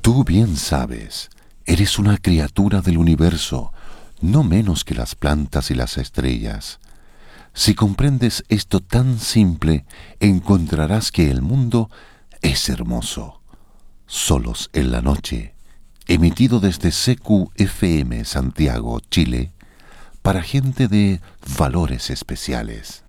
Tú bien sabes, eres una criatura del universo, no menos que las plantas y las estrellas. Si comprendes esto tan simple, encontrarás que el mundo es hermoso. Solos en la noche, emitido desde CQFM Santiago, Chile, para gente de valores especiales.